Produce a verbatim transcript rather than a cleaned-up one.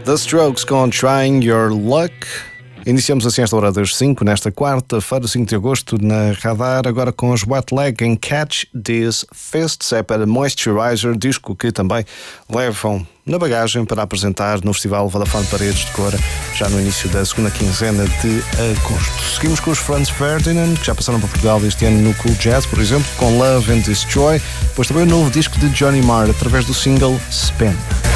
The Strokes com Trying Your Luck. Iniciamos assim esta hora das cinco, nesta quarta-feira, cinco de agosto, na Radar, agora com os Wet Leg em Catch These Fists, é para Moisturizer, disco que também levam na bagagem para apresentar no Festival Vodafone Paredes de Cora, já no início da segunda quinzena de agosto. Seguimos com os Franz Ferdinand, que já passaram por Portugal este ano no Cool Jazz, por exemplo, com Love and Destroy, depois também o novo disco de Johnny Marr, através do single Spin.